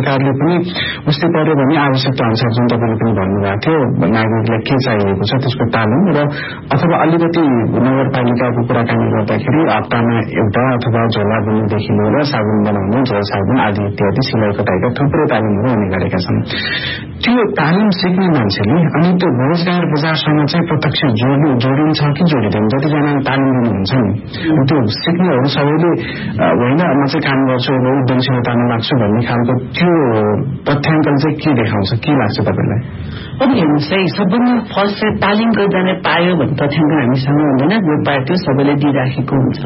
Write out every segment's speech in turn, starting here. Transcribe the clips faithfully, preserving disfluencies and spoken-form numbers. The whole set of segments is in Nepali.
सरकारले पनि उस्तै पर्यो भने आवश्यकता अनुसार जुन तपाईँले पनि भन्नुभएको थियो नागरिकलाई के चाहिएको छ त्यसको तालिम र अथवा अलिकति नगरपालिकाको कुराकानी गर्दाखेरि हप्तामा एउटा अथवा झोला बुन्नेदेखि लिएर साबुन बनाउनु झोल साबुन आदि इत्यादि सिलाइ कटाइका थुप्रै तालिमहरू हुने गरेका छन्। त्यो तालिम सिक्ने मान्छेले अनि त्यो रोजगार बजारसँग चाहिँ प्रत्यक्ष जोडि जोडिन्छ कि जोडिँदैन? जतिजनाले तालिम दिनुहुन्छ नि त्यो सिक्नेहरू सबैले होइन म चाहिँ काम गर्छु उद्यमशीलतामा लाग्छु भन्ने खालको त्यो तथ्याङ्कले चाहिँ के देखाउँछ, के लाग्छ तपाईँलाई? अब हेर्नुहोस् है, सबभन्दा फर्स्ट चाहिँ तालिम गर्दाले पायो भन्ने तथ्याङ्क हामीसँग हुँदैन, जो पायो त्यो सबैले दिइराखेको हुन्छ।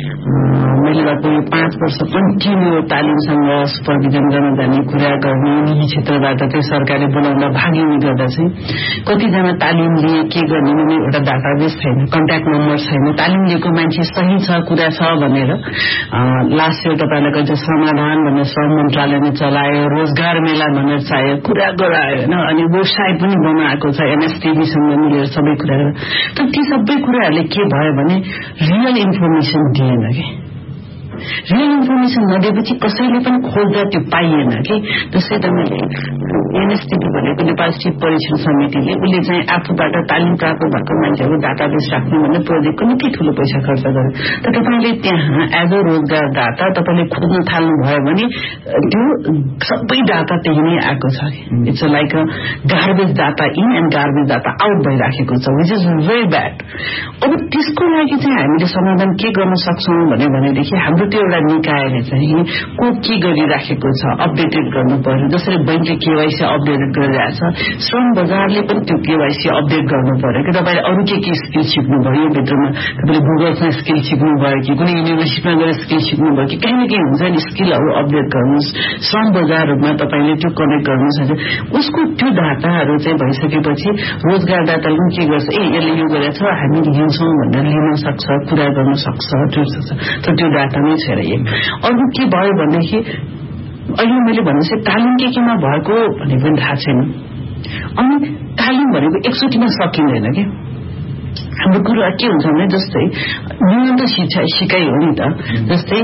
मैले लगभग यो पाँच वर्ष कन्टिन्यू तालिमसँग सुपरभिजन गर्न जाने कुरा गर्ने निजी क्षेत्रबाट चाहिँ सरकारले बोलाउँदा भागिने गर्दा चाहिँ कतिजना तालिम लिए के गर्ने भने एउटा डाटाबेस छैन, कन्ट्याक्ट नम्बर छैन, तालिम लिएको मान्छे सही छ कुरा छ भनेर लास्ट इयर तपाईँलाई कहिले समाधान भनेर श्रम मन्त्रालयले चलायो, रोजगार मेला भनेर चाहियो, कुरा गरायो होइन, अनि वेबसाइट पनि बनाएको छ एनएसटिभीसँग मिलेर सबै कुराहरू। तर ती सबै कुराहरूले के भयो भने रियल इन्फर्मेसन दिएन कि रियल इन्फर्मेसन नदिएपछि कसैले पनि खोज्दा त्यो पाइएन कि। जस्तै त मैले एनएसटिभी भनेको नेपाल स्टेट परीक्षण समितिले उसले चाहिँ आफूबाट तालिम प्राप्त भएको मान्छेहरू डाटाबेस राख्ने भन्ने प्रोजेक्टको निकै ठूलो पैसा खर्च गर्यो। तर तपाईँले त्यहाँ एज अ रोजगारदाता तपाईँले खोज्न थाल्नुभयो भने त्यो सबै डाटा त्यही नै आएको छ। It's like a garbage data in and garbage data out भइराखेको छ, विच इज भेरी ब्याड। अब त्यसको लागि चाहिँ हामीले समाधान के गर्न सक्छौँ भनेदेखि हाम्रो त्यो एउटा निकायले चाहिँ को के गरिराखेको छ अपडेटेड गर्नु पर्यो। जसरी बैंकले केवाईसी अपडेटेड गरिरहेछ, श्रम बजारले पनि त्यो केवाईसी अपडेट गर्नु पर्यो कि तपाईँले अरू के के स्किल सिक्नुभयो, यो भित्रमा तपाईँले गुगलसँग स्किल सिक्नुभयो कि कुनै युनिभर्सिटीमा गएर स्किल सिक्नुभयो कि कहीँ न कहीँ हुन्छ नि स्किलहरू अपडेट गर्नुहोस्। श्रम बजारहरूमा तपाईँले त्यो कनेक्ट गर्नुहोस्। उसको त्यो डाटाहरू चाहिँ भइसकेपछि रोजगारदाताले पनि के गर्छ, ए यसले यो गरेको छ हामी लिन्छौँ भनेर लिन सक्छ, कुरा गर्न सक्छ, त्यो सक्छ। तर त्यो डाटा नै छैन। अरू के भयो भनेदेखि अहिले मैले भन्नुहोस् तालिम के केमा भएको भन्ने पनि थाहा छैन। अनि तालिम भनेको एकचोटिमा सकिँदैन कि। हाम्रो कुरा के हुन्छ भने जस्तै न्यूनतम शिक्षा सिकाइ हो नि त। जस्तै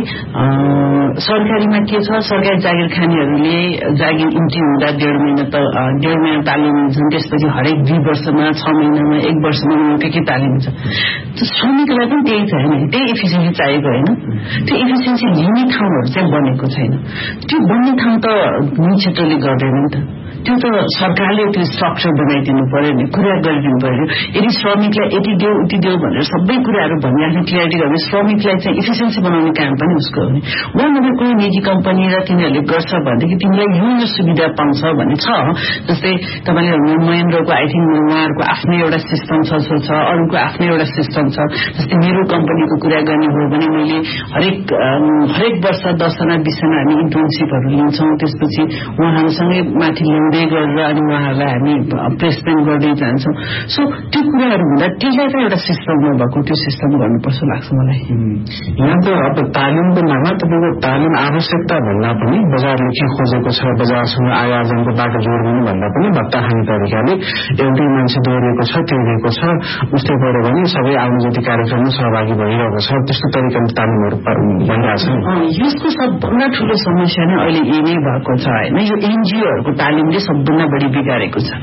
सरकारीमा के छ, सरकारी जागिर खानेहरूले जागिर इन्ट्री हुँदा डेढ महिना त डेढ महिना तालिम हुन्छन्, त्यसपछि हरेक दुई वर्षमा छ महिनामा एक वर्षमा के के तालिम हुन्छ। त्यो श्रमिकलाई पनि त्यही छ होइन, त्यही इफिसियन्सी चाहिएको होइन। त्यो इफिसियन्सी लिने ठाउँहरू चाहिँ बनेको छैन। त्यो बन्ने ठाउँ त निजी क्षेत्रले गर्दैन नि त, त्यो त सरकारले त्यो स्ट्रक्चर बनाइदिनु पर्यो नि, कुरा गरिदिनु पर्यो। यदि श्रमिकलाई यति देऊ उति देऊ भनेर सबै कुराहरू भनिराख्ने क्लियरिटी गर्ने श्रमिकलाई चाहिँ इफिसियन्सी बनाउने काम पनि उसको हो नि। वान नम्बर कुनै निजी कम्पनी र तिनीहरूले गर्छ भनेदेखि तिमीलाई यो यो सुविधा पाउँछ भन्ने छ। जस्तै तपाईँले महेन्द्रको आई थिङ्क उहाँहरूको आफ्नै एउटा सिस्टम छ, सो छ, अरूको आफ्नै एउटा सिस्टम छ। जस्तै मेरो कम्पनीको कुरा गर्ने हो भने मैले हरेक हरेक वर्ष दसजना बिसजना हामी इन्टर्नसिपहरू लिन्छौँ, त्यसपछि उहाँहरूसँगै माथि ल्याउँदै गरेर अनि उहाँहरूलाई हामी प्लेसमेन्ट गर्दै जान्छौँ। सो त्यो कुराहरू हुँदा त्यसलाई चाहिँ एउटा सिस्टम नभएको त्यो सिस्टम गर्नुपर्छ लाग्छ मलाई। यहाँ त अब तालिमको नाममा तपाईँको तालिम आवश्यकता भन्दा पनि बजारले के खोजेको छ, बजारसँग आयोजनको बाटो जोड्नु भन्दा पनि भत्ता खाने तरिकाले एउटै मान्छे दौडिएको छ, तिर्दिएको छ, उस्तै गऱ्यो भने सबै आउने जति कार्यक्रममा सहभागी भइरहेको छ, त्यस्तो तरिकाले तालिमहरू भइरहेको छ। यसको सबभन्दा ठूलो समस्या नै अहिले यही नै भएको छ होइन। यो एनजिओहरूको तालिमले सबभन्दा बढी बिगारेको छ।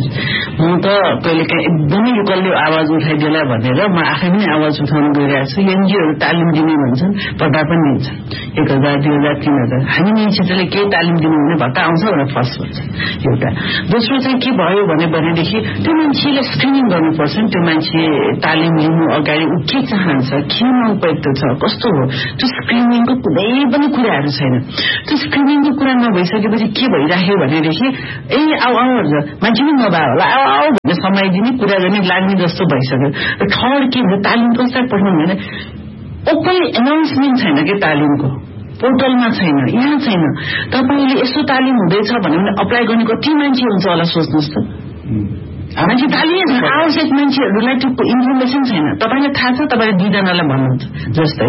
म त कहिलेकाहीँ एकदमै यो कसले आवाज उठाइदिएला भनेर म आफै पनि आवाज उठाउन गइरहेको छु। एनजिओहरू तालिम दिने भन्छन्, भत्ता पनि दिन्छन्, एक हजार दुई हजार तीन हजार। हामी निजी क्षेत्रले केही तालिम दिनु भने भत्ता आउँछ भनेर फर्स्ट भन्छ एउटा। दोस्रो चाहिँ के भयो भने भनेदेखि त्यो मान्छेले स्क्रिनिङ गर्नुपर्छ नि। त्यो मान्छे तालिम लिनु अगाडि ऊ के चाहन्छ, के मनपर्दो छ, कस्तो हो, त्यो स्क्रिनिङको कुनै पनि कुराहरू छैन। त्यो स्क्रिनिङको कुरा नभइसकेपछि के भइराख्यो भनेदेखि ए आऊ आऊ मान्छे पनि नभए होला आऊ आऊ भनेर समाइदिने कुरा गर्ने लाग्ने जस्तो भइसक्यो। र थर्ड के भन्छ, तालिम कसरी पठाउनु भने ओपन एनाउन्समेन्ट छैन कि तालिमको पोर्टलमा छैन, यहाँ छैन। तपाईँले यस्तो तालिम हुँदैछ भने अप्लाई गर्ने कति मान्छे हुन्छ होला सोच्नुहोस् त। मान्छे तालिम आवश्यक मान्छेहरूलाई त्यो इन्फर्मेसन छैन। तपाईँलाई थाहा छ, तपाईँले दुईजनालाई भन्नुहुन्छ। जस्तै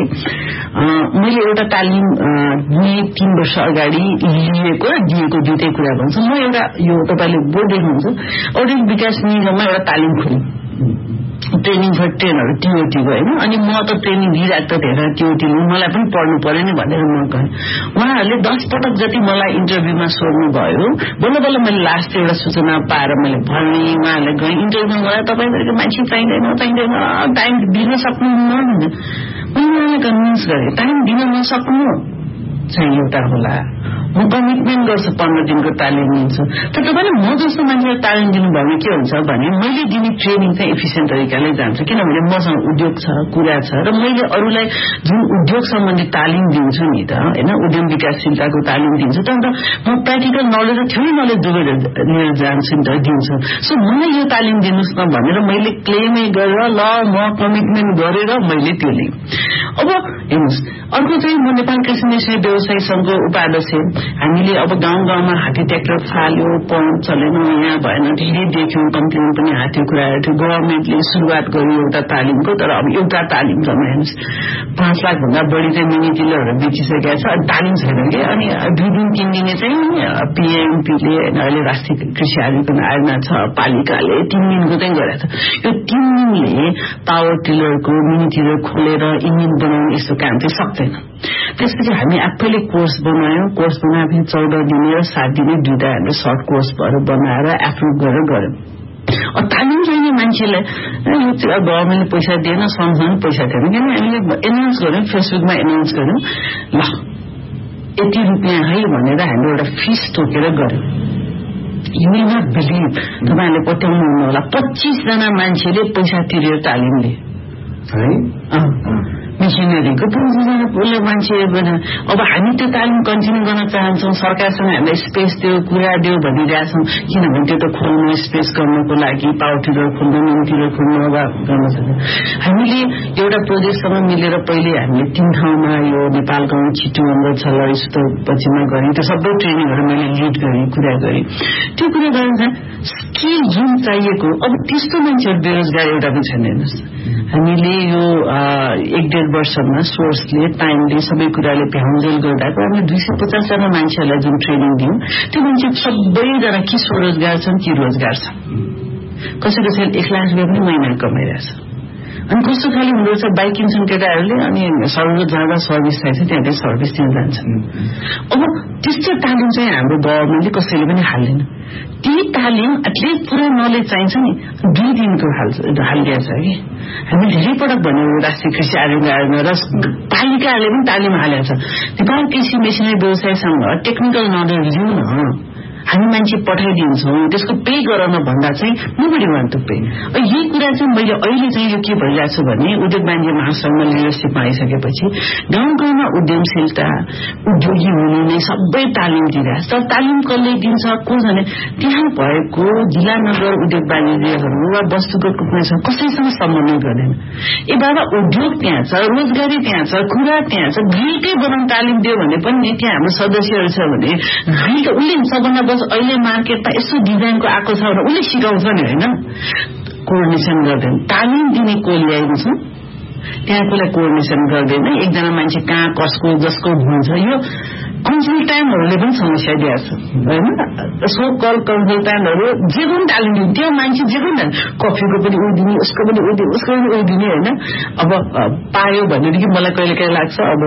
मैले एउटा तालिम दुई तीन वर्ष अगाडि लिएको र दिएको दुइटै कुरा भन्छ। म एउटा यो तपाईँले बोर्ड देख्नुहुन्छ औद्योगिक विकास निगममा एउटा तालिम खोलेँ। ट्रेनिङ फर ट्रेनहरू टिओटीको होइन अनि म त ट्रेनिङ दिइरहेको त धेरै टिओटीले मलाई पनि पढ्नु पर्यो नि भनेर म गएँ उहाँहरूले दस पटक जति मलाई इन्टरभ्यूमा सोध्नु भयो बल्ल बल्ल मैले लास्ट एउटा सूचना पाएर मैले भने उहाँहरूले गएँ इन्टरभ्यूमा गएर तपाईँहरूको मान्छे चाहिँदैन चाहिँदैन टाइम दिन सक्नुहुन्न मैले उहाँलाई कन्भिन्स गरेँ टाइम दिन नसक्नु चाहिँ एउटा होला म कमिटमेन्ट गर्छु पन्ध्र दिनको तालिम दिन्छु तर तपाईँले म जस्तो मान्छेलाई तालिम दिनुभयो भने के हुन्छ भने मैले दिने ट्रेनिङ चाहिँ एफिसियन्ट तरिकाले जान्छ किनभने मसँग उद्योग छ कुरा छ र मैले अरूलाई जुन उद्योग सम्बन्धी तालिम दिन्छु नि त होइन उद्यम विकासशीलताको तालिम दिन्छु तर म प्र्याक्टिकल नलेज र थ्योरी नलेज जोडेर लिएर जान्छु नि त दिन्छु सो मलाई यो तालिम दिनुहोस् न भनेर मैले क्लेमै गरेर ल म कमिटमेन्ट गरेर मैले त्यो लिएँ अब हेर्नुहोस् अर्को चाहिँ म नेपाल कृषि मिश्र व्यवसाय संघको उपाध्यक्ष हामीले अब गाउँ गाउँमा हात्ती ट्र्याक्टर फाल्यो पम्प चलेन यहाँ भएन धेरै देख्यौं कम्प्लेन पनि हात्यो कुराहरू थियो गभर्मेन्टले सुरुवात गर्यो एउटा तालिमको तर अब एउटा तालिम जम्मा हेर्नुहोस् पाँच लाख भन्दा बढी चाहिँ मिनी टिलरहरू बेचिसकेका छ अनि तालिम छैन कि अनि दुई दिन तीन दिने चाहिँ पीएमपीले अहिले राष्ट्रिय कृषि आयोजन आयोजना छ पालिकाले तीन दिनको चाहिँ गरेको छ यो तीन दिनले पावर टिलरको मिनी टिलर खोलेर इन्जिन बनाउने यस्तो काम चाहिँ सक्दैन त्यसपछि हामी आफैले कोर्स बनायौं कोर्स बनाएपछि चौध दिने र सात दिने दुईटा हामीले सर्ट कोर्सहरू बनाएर एप्रुभ गरेर गर्यौं तालिम चाहिने मान्छेलाई यो चाहिँ गभर्मेन्टले पैसा दिएन संस्थाले पैसा दिएन किन हामीले एनाउन्स गर्यौं फेसबुकमा एनाउन्स गर्यौं ल यति रुपियाँ है भनेर हामीले एउटा फिस तोकेर गर्यौं यु विल नट बिलिभ तपाईँहरूले पत्याउनु होला पच्चीस जना मान्छेले पैसा तिरेर तालिम लिए है मिशनरीको पच्चीसजना मान्छे अब हामी त्यो तालिम कन्टिन्यू गर्न चाहन्छौँ सरकारसँग हामीलाई स्पेस दियो कुरा दियो भनिरहेछौँ किनभने त्यो त खोल्नु स्पेस गर्नको लागि पावर टिलर खोल्नु मिनी टिलर खोल्नु वा गर्न सक्छ हामीले एउटा प्रोजेक्टसँग मिलेर पहिले हामीले तीन ठाउँमा यो नेपाल गाउँ चितुवन र छलरी यस्तो पछिमा गरेँ त्यो सबै ट्रेनिङहरू मैले लिड गरेँ कुरा गरेँ त्यो कुरा गर्दा स्किल जुन चाहिएको अब त्यस्तो मान्छेहरू बेरोजगार एउटा पनि छैन हेर्नुहोस् हामीले यो एक डेढ वर्षमा सोर्सले टाइमले सबै कुराले भ्याउन्जेल गर्दाको हामीले दुई सय पचासजना मान्छेहरूलाई जुन ट्रेनिङ दियौं त्यो मान्छे सबैजना कि स्वरोजगार छन् कि रोजगार छन् कसै कसैले एक लाख रुपियाँ पनि महिना कमाइरहेछ अनि कस्तो खाली हुँदो रहेछ बाइक किन्छन् केटाहरूले अनि सर्भिस जाँदा सर्भिस चाहिन्छ त्यहाँ चाहिँ सर्भिस दिन जान्छन् अब त्यस्तो तालिम चाहिँ हाम्रो गभर्मेन्टले कसैले पनि हाल्दैन ती तालिम एटलिस्ट पुरा नलेज चाहिन्छ नि दुई दिनको हालिदिएको छ कि हामी धेरै पटक भन्यौं राष्ट्रिय कृषि आयोजन र पालिकाहरूले पनि तालिम हालेको छ नेपाल कृषि मेसिनरी व्यवसाय संघ टेक्निकल नलेज लिऊ न हामी मान्छे पठाइदिन्छौँ त्यसको पे गराउन भन्दा चाहिँ नोबडी वान्ट टु पे यही कुरा चाहिँ मैले अहिले चाहिँ यो के भइरहेको छु भने उद्योग वाणिज्य महासंघमा लिडरसिपमा आइसकेपछि गाउँ गाउँमा उद्यमशीलता उद्योगी हुने नै सबै तालिम दिइरहेछ तर तालिम कसले दिन्छ को भने त्यहाँ भएको जिल्ला नगर उद्योग वाणिज्यहरू वा वस्तुगत कुरासँग कसैसँग समन्वय गर्दैन ए बाबा उद्योग त्यहाँ छ रोजगारी त्यहाँ छ कुरा त्यहाँ छ ग्रिलकै बनाउन तालिम दियो भने पनि त्यहाँ हाम्रो सदस्यहरू छ भने ग्रिल उसले सबभन्दा अहिले मार्केटमा यस्तो डिजाइनको आएको छ भने उसले सिकाउँछ नि होइन कोअर्डिनेसन गर्दैन तालिम दिने को ल्याएको छ त्यहाँ कसलाई कोअर्डिनेसन गर्दैन एकजना मान्छे कहाँ कसको जसको हुन्छ यो कन्सल्ट्यान्टहरूले पनि समस्या दिएको छ होइन सो कल कन्सल्ट्यान्टहरू जे पनि तालिम दिने त्यो मान्छे जे पनि कफीको पनि उयो दिने उसको पनि उयो दिने उसको पनि उयो दिने होइन अब पायो भनेदेखि मलाई कहिले कहिले लाग्छ अब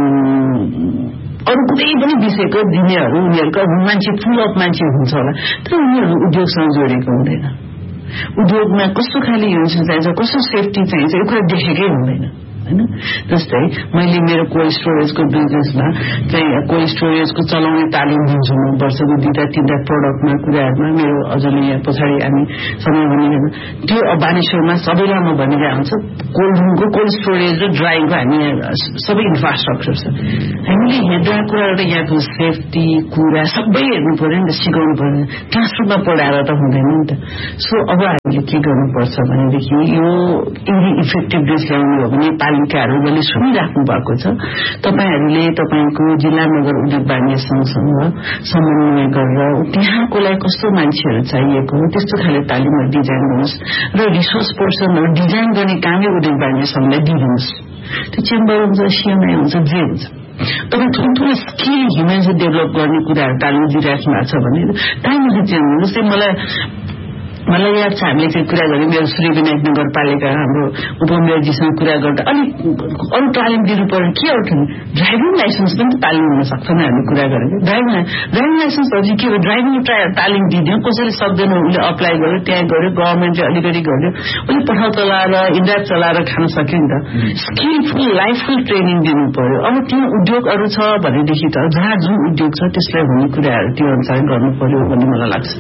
अरू कुनै पनि विषयको दिनेहरू उनीहरूको मान्छे फुल अफ मान्छे हुन्छ होला तर उनीहरू उद्योगसँग जोडेको हुँदैन उद्योगमा कस्तो खाले युज चाहिन्छ कस्तो सेफ्टी चाहिन्छ यो कुरा देखेकै हुँदैन हैन जस्तै मैले मेरो कोल्ड स्टोरेजको बिजनेसमा चाहिँ कोल्ड स्टोरेजको चलाउने तालिम दिन्छु म वर्षको दुईटा तीनटा प्रोडक्टमा कुराहरूमा मेरो अझले यहाँ पछाडि हामी समय भनिरहेको त्यो बानेश्वरमा सबैलाई म भनिरहेको हुन्छ कोल्ड रुमको कोल्ड स्टोरेज र ड्राइङको हामी सबै इन्फ्रास्ट्रक्चर छ हामीले हेर्दा कुराहरू यहाँको सेफ्टी कुरा सबै हेर्नु पर्यो नि त सिकाउनु पर्यो क्लासरुममा पढाएर त हुँदैन नि त सो अब हामीले के गर्नुपर्छ भनेदेखि यो यदि इफेक्टिभनेस ल्याउनु हो भने पालिकाहरू जसले सुनिराख्नु भएको छ तपाईहरूले तपाईँको जिल्ला नगर उद्योग वाणिज्य संघसँग समन्वय गरेर त्यहाँकोलाई कस्तो मान्छेहरू चाहिएको हो त्यस्तो खाले तालिमहरू डिजाइन गर्नुहोस् र रिसोर्स पर्सनहरू डिजाइन गर्ने कामै उद्योग वाणिज्य संघलाई दिइदिनुहोस् त्यो चेम्बर हुन्छ सिएमआई हुन्छ जे हुन्छ तपाईँ ठुल्ठुलो स्किल ह्युमन्स डेभलप गर्ने कुराहरू तालिम दिइराख्नु भएको छ भने टाइम चाहिँ जस्तै मलाई मलाई याद छ हामीले चाहिँ कुरा गर्यौं मेरो सूर्यविनायक नगरपालिका हाम्रो उपमेयरजीसँग कुरा गर्दा अलिक अरू तालिम दिनु पर्यो के हो ड्राइभिङ लाइसेन्स पनि तालिम हुन सक्छ नि हामी कुरा गरेको ड्राइभिङ ड्राइभिङ लाइसेन्स पछि के हो ड्राइभिङ तालिम दिदियो कसैले सक्दैन उसले अप्लाई गर्यो त्यहाँ गर्यो गभर्मेन्टले अलिकति गर्यो उसले पठाउ चलाएर इन्ड्राइभ चलाएर खान सक्यो नि त स्किलफुल लाइफफुल ट्रेनिङ दिनु पर्यो अब त्यो उद्योगहरू छ भनेदेखि त जहाँ जुन उद्योग छ त्यसलाई हुने कुराहरू त्यो अनुसार गर्नु पर्यो भन्ने मलाई लाग्छ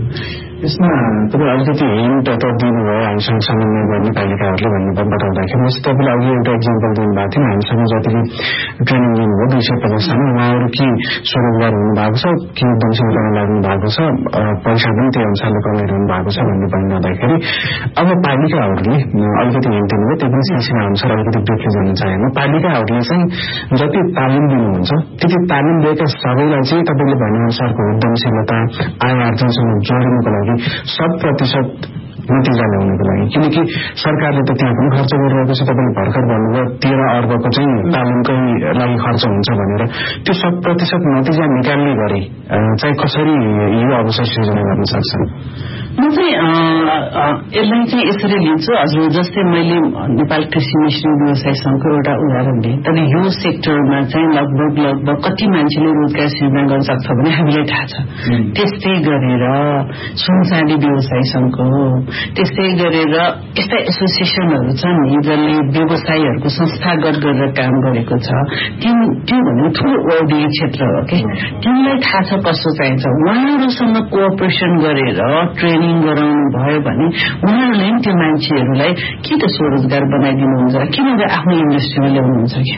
यसमा तपाईँ अलिकति हिन्ट त दिनुभयो हामीसँग समन्वय गर्ने पालिकाहरूले भन्ने बताउँदाखेरि जस्तो तपाईँले अघि एउटा इक्जाम्पल दिनुभएको थियो हामीसँग जतिले ट्रेनिङ लिनुभयो दुई सय पचासजना उहाँहरू कि स्वरोजगार हुनुभएको छ कि उद्यमशील गर्न लाग्नु भएको छ पैसा पनि त्यही अनुसारले कमाइरहनु भएको छ भन्ने पनि नहुँदाखेरि अब पालिकाहरूले अलिकति हिन्ट दिनुभयो त्यो पनि सिलसिला अनुसार अलिकति ब्रिफली जान चाहेन पालिकाहरूले चाहिँ जति तालिम दिनुहुन्छ त्यति तालिम दिएका सबैलाई चाहिँ तपाईँले भनेअनुसारको उद्यमशीलता आय आर्जनसँग जोडिनुको लागि शत प्रतिशत नतिजा ल्याउनको लागि किनकि सरकारले त त्यहाँ पनि खर्च गरिरहेको छ तपाईँले भर्खर भन्नुभयो तेह्र अर्बको चाहिँ तालिमकै लागि खर्च हुन्छ भनेर त्यो शत प्रतिशत नतिजा निकाल्ने गरी चाहिँ कसरी यो अवसर सृजना गर्न सक्छ म चाहिँ यसलाई चाहिँ यसरी लिन्छु हजुर जस्तै मैले नेपाल कृषि मिश्रित व्यवसाय संघको एउटा उदाहरण दिएँ तर यो सेक्टरमा चाहिँ लगभग लगभग कति मान्छेले रोजगार सृजना गर्न सक्छ भने हामीलाई थाहा छ त्यस्तै गरेर सुनचाँदी व्यवसाय संघको त्यस्तै गरेर यस्ता एसोसिएसनहरू छन् जसले व्यवसायीहरूको संस्थागत गरेर काम गरेको छ त्यो भने ठूलो औद्योगिक क्षेत्र हो कि तिमीलाई थाहा छ कस्तो चाहिन्छ उहाँहरूसँग कोअपरेसन गरेर ट्रेनिङ गराउनु भयो भने उहाँहरूले त्यो मान्छेहरूलाई कि त स्वरोजगार बनाइदिनुहुन्छ किनभने आफ्नो इन्डस्ट्रीमा ल्याउनुहुन्छ कि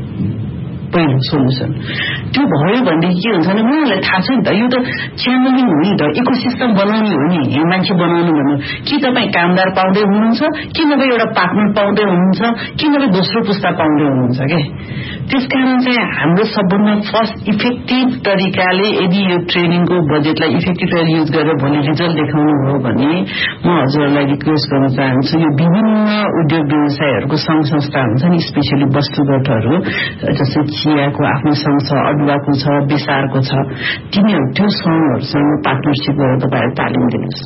पहिलो सोल्युसन त्यो भयो भनेदेखि के हुन्छ भने उहाँहरूलाई थाहा छ नि त यो त च्यानलिङ हो नि त इकोसिस्टम बनाउने हो नि यो मान्छे बनाउनु भन्नु कि तपाईँ कामदार पाउँदै हुनुहुन्छ कि नभए एउटा पार्टनर पाउँदै हुनुहुन्छ कि नभए दोस्रो पुस्ता पाउँदै हुनुहुन्छ के त्यसकारण चाहिँ हाम्रो सबभन्दा फर्स्ट इफेक्टिभ तरिकाले यदि यो ट्रेनिङको बजेटलाई इफेक्टिभ युज गरेर भोलि रिजल्ट देखाउनु हो भने म हजुरहरूलाई रिक्वेस्ट गर्न चाहन्छु यो विभिन्न उद्योग व्यवसायहरूको संघ संस्था हुन्छ नि स्पेसली वस्तुगतहरू जस्तै चियाको आफ्नो संघ छ अदुवाको छ बेसारको छ तिनीहरू त्यो संघहरूसँग पार्टनरसिप गरेर तपाईँहरू तालिम दिनुहोस्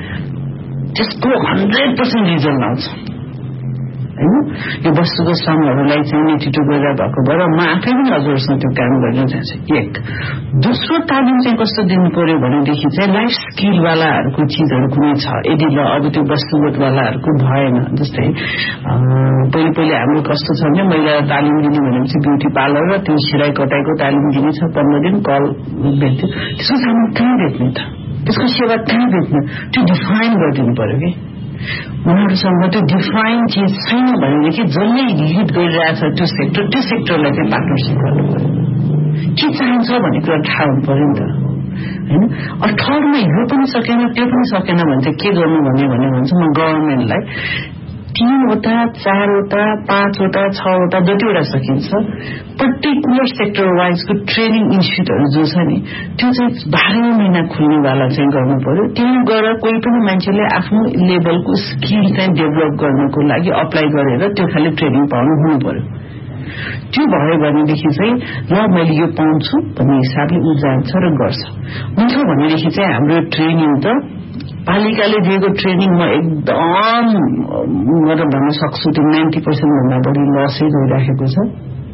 त्यसको हन्ड्रेड पर्सेन्ट रिजल्ट आउँछ होइन यो वस्तुको संघहरूलाई चाहिँ नेतृत्व गरेर भएको भएर म आफै पनि हजुरसँग त्यो काम गर्न चाहन्छु एक दोस्रो तालिम चाहिँ कस्तो दिनु पर्यो भनेदेखि चाहिँ लाइफ स्किलवालाहरूको चिजहरू कुनै छ यदि ल अब त्यो वस्तुगतवालाहरूको भएन जस्तै पहिले पहिले हाम्रो कस्तो छ भने महिला तालिम दिने भनेपछि ब्युटी पार्लर र त्यो सिलाइ कटाइको तालिम दिने छ पन्ध्र दिन कल भेट्थ्यो त्यसको सामान कहाँ भेट्ने त त्यसको सेवा कहाँ भेट्ने त्यो डिफाइन गरिदिनु पर्यो कि उनीहरूसँग त्यो डिफाइन चिज छैन भनेदेखि जसले लिड गरिरहेछ त्यो सेक्टर त्यो सेक्टरलाई चाहिँ पार्टनरसिप गर्नु पर्यो के चाहिन्छ भन्ने कुरा थाहा हुनु पर्यो नि त होइन अर्थमा यो पनि सकेन त्यो पनि सकेन भने चाहिँ के गर्नु भन्ने भने भन्छ म गभर्मेन्टलाई तीनवटा चारवटा पाँचवटा छवटा जतिवटा सकिन्छ पर्टिकुलर सेक्टर वाइजको ट्रेनिङ इन्स्टिट्युटहरू जो छ नि त्यो चाहिँ बाह्र महिना खुल्नेवाला चाहिँ गर्नु पर्यो त्यहाँ गएर कोही पनि मान्छेले आफ्नो लेभलको स्किल चाहिँ डेभलप गर्नको लागि अप्लाई गरेर त्यो खालि ट्रेनिङ पाउनु हुनु पर्यो त्यो भयो भनेदेखि चाहिँ ल मैले यो पाउँछु भन्ने हिसाबले ऊ जान्छ र गर्छ हुन्छ भनेदेखि चाहिँ हाम्रो ट्रेनिङ त पालिकाले दिएको ट्रेनिङ म एकदम गरेर भन्न सक्छु त्यो नाइन्टी पर्सेन्ट भन्दा बढी लसै गइराखेको छ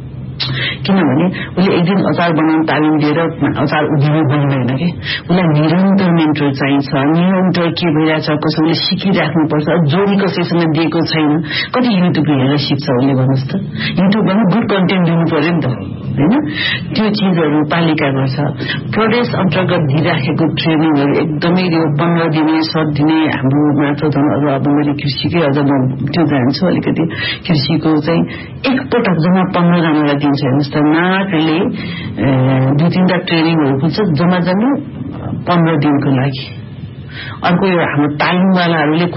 किनभने उसले एक दिन अचार बनाउन तालिम दिएर अचार उद्योग बन्दैन कि उसलाई निरन्तर मेन्टर चाहिन्छ निरन्तर के भइरहेछ कसैले सिकिराख्नुपर्छ जोडी कसैसँग दिएको छैन कति युट्युब हेरेर सिक्छ उसले भन्नुहोस् त युट्युबमा गुड कन्टेन्ट दिनु पर्यो नि त होइन त्यो चिजहरू पालिका गर्छ प्रदेश अन्तर्गत दिइराखेको ट्रेनिङहरू एकदमै यो पन्ध्र दिने सत दिने हाम्रोमा त झन् अझ अब मैले कृषिकै अझ म त्यो जान्छु अलिकति कृषिको चाहिँ एकपटक जम्मा पन्ध्रजनालाई दिन्छ हेर्नुहोस् त नाकले दुई तिनवटा ट्रेनिङहरू खुल्छ जम्मा जम्मा पन्ध्र दिनको लागि अर्को यो हाम्रो तालिमवालाहरूले